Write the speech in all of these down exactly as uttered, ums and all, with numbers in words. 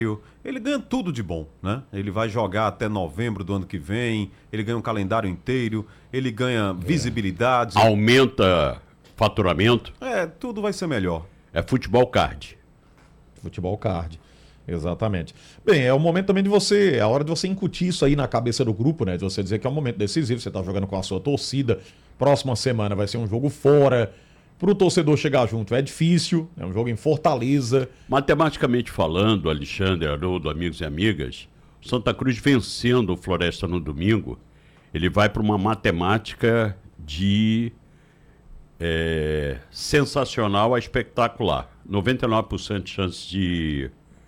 Ele ganha tudo de bom, né? Ele vai jogar até novembro do ano que vem, ele ganha um calendário inteiro, ele ganha é. visibilidade. Aumenta faturamento. É, tudo vai ser melhor. É futebol card. Futebol card, exatamente. Bem, é o momento também de você, é a hora de você incutir isso aí na cabeça do grupo, né? De você dizer que é um momento decisivo, você tá jogando com a sua torcida, próxima semana vai ser um jogo fora. Para o torcedor chegar junto é difícil, é um jogo em Fortaleza. Matematicamente falando, Alexandre, Haroldo, amigos e amigas, Santa Cruz vencendo o Floresta no domingo, ele vai para uma matemática de é, sensacional a espetacular. noventa e nove por cento de chance de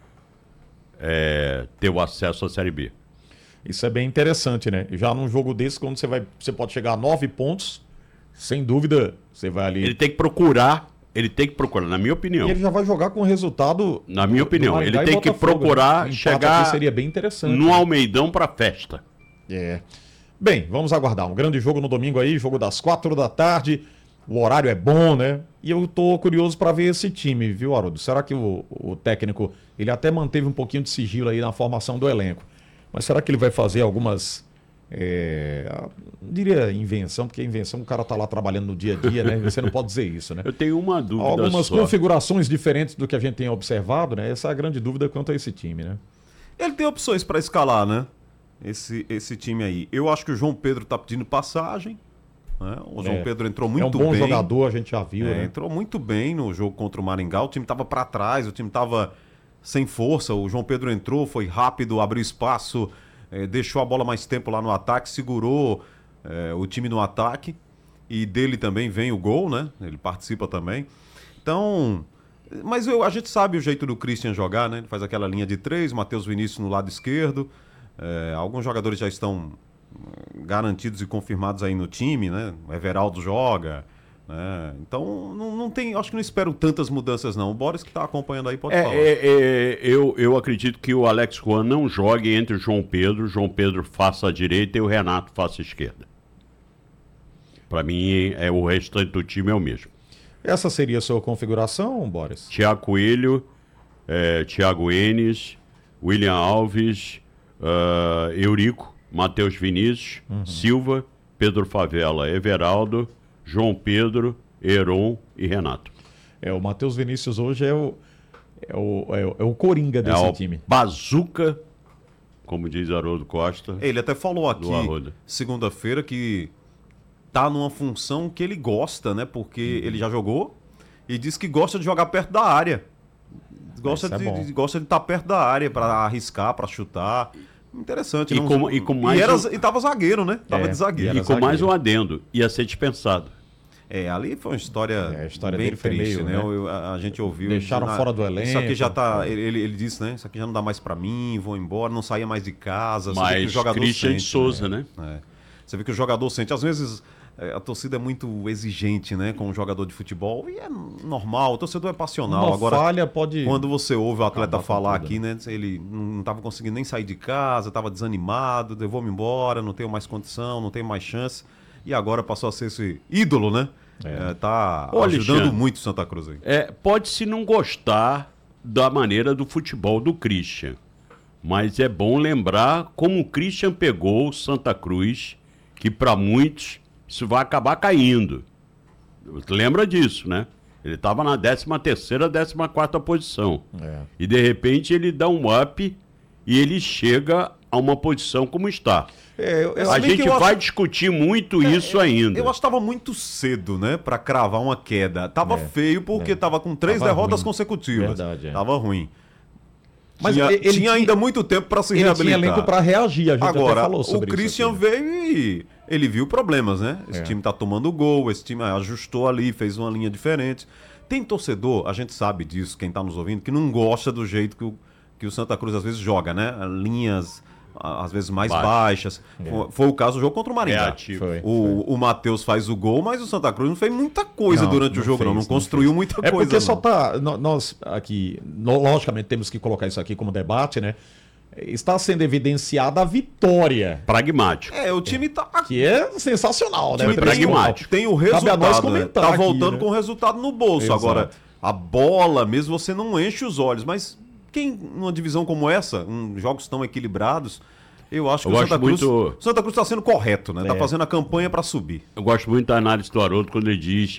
é, ter o acesso à Série B. Isso é bem interessante, né? Já num jogo desse, quando você, vai, você pode chegar a nove pontos, sem dúvida, você vai ali... Ele tem que procurar, ele tem que procurar, na minha opinião. E ele já vai jogar com o resultado... Na minha do, opinião, do ele tem que procurar chegar seria bem interessante, no né? Almeidão para festa. É. Bem, vamos aguardar. Um grande jogo no domingo aí, jogo das quatro da tarde. O horário é bom, né? E eu tô curioso para ver esse time, viu, Haroldo? Será que o, o técnico, ele até manteve um pouquinho de sigilo aí na formação do elenco. Mas será que ele vai fazer algumas... É, não diria invenção, porque a invenção o cara tá lá trabalhando no dia a dia, né? Você não pode dizer isso, né? Eu tenho uma dúvida Algumas só. configurações diferentes do que a gente tem observado, né? Essa é a grande dúvida quanto a esse time, né? Ele tem opções para escalar, né? Esse, esse time aí. Eu acho que o João Pedro tá pedindo passagem, né? O João é. Pedro entrou muito bem. É um bom bem. jogador, a gente já viu, é, né? Entrou muito bem no jogo contra o Maringá. O time tava para trás, o time tava sem força. O João Pedro entrou, foi rápido, abriu espaço... É, deixou a bola mais tempo lá no ataque, segurou é, o time no ataque e dele também vem o gol, né? Ele participa também. Então, mas eu, a gente sabe o jeito do Christian jogar, né? Ele faz aquela linha de três, Matheus Vinícius no lado esquerdo. É, alguns jogadores já estão garantidos e confirmados aí no time, né? O Everaldo joga. É, então, não, não tem, acho que não espero tantas mudanças não. O Boris que está acompanhando aí pode é, falar. É, é, eu, eu acredito que o Alex Juan não jogue entre o João Pedro, o João Pedro faça a direita e o Renato faça a esquerda. Para mim, é, o restante do time é o mesmo. Essa seria a sua configuração, Boris? Thiago Coelho, é, Thiago Enes, William Alves, uh, Eurico, Matheus Vinícius, uhum. Silva, Pedro Favela, Everaldo, João Pedro, Heron e Renato. É, o Matheus Vinícius hoje é o, é o, é o, é o coringa desse é o time. Bazuca, como diz Haroldo Costa. Ele até falou aqui, segunda-feira, que tá numa função que ele gosta, né? Porque uhum. ele já jogou e diz que gosta de jogar perto da área. Gosta de, é de, gosta de estar perto da área para arriscar, para chutar. Interessante. E, não... com, e, com mais e, era, um... e tava zagueiro, né? Tava é, de zagueiro. E com zagueiro. mais um adendo. Ia ser dispensado. É, ali foi uma história, é, a história bem dele foi triste, meio, né? né? Eu, a, a gente ouviu... Deixaram na, fora do elenco. Isso aqui já tá... Ele, ele, ele disse, né? Isso aqui já não dá mais pra mim, vou embora, não saía mais de casa. Mas que o jogador Christian sente, Souza, né? né? É. Você vê que o jogador sente. Às vezes a torcida é muito exigente, né? Com o jogador de futebol. E é normal, o torcedor é passional. Uma Agora, falha pode... quando você ouve o atleta falar tudo, aqui, né? Ele não estava conseguindo nem sair de casa, estava desanimado, eu vou-me embora, não tenho mais condição, não tenho mais chance. E agora passou a ser esse ídolo, né? É. É, tá Ô, ajudando Alexandre, muito o Santa Cruz aí. É, pode-se não gostar da maneira do futebol do Christian, mas é bom lembrar como o Christian pegou o Santa Cruz, que para muitos isso vai acabar caindo. Lembra disso, né? Ele estava na décima terceira, décima quarta posição. É. E de repente ele dá um up e ele chega a uma posição como está. É, eu, eu a gente vai acho... discutir muito é, isso ainda. Eu acho que estava muito cedo, né, para cravar uma queda. Tava é, feio porque é. tava com três tava derrotas ruim. consecutivas. Verdade, é. Tava ruim. Mas tinha, ele tinha tinha ainda muito tempo para se ele reabilitar. Tinha elenco para reagir, a gente Agora, até falou sobre o Christian isso aqui, né? veio e ele viu problemas, né? Esse é. time tá tomando gol, esse time ajustou ali, fez uma linha diferente. Tem torcedor, a gente sabe disso, quem tá nos ouvindo, que não gosta do jeito que o, que o Santa Cruz às vezes joga, né? Linhas às vezes mais Baixo. baixas. É. Foi, foi o caso do jogo contra o Maringá. É, foi, o foi. o Matheus faz o gol, mas o Santa Cruz não fez muita coisa não, durante não o jogo, fez, não. Não, não construiu fez. muita é coisa. É porque não. só tá... Nós aqui, logicamente, temos que colocar isso aqui como debate, né? Está sendo evidenciada a vitória. Pragmático. É, o time tá... Que é sensacional, né? É pragmático. Tem o resultado. Cabe a nós comentar tá aqui, voltando né? com o resultado no bolso. Exato. Agora, a bola mesmo, você não enche os olhos, mas quem numa divisão como essa, um, jogos tão equilibrados, eu acho que Eu o gosto Santa Cruz, muito- Santa Cruz está sendo correto, né? Está É. fazendo a campanha para subir. Eu gosto muito da análise do Haroldo quando ele diz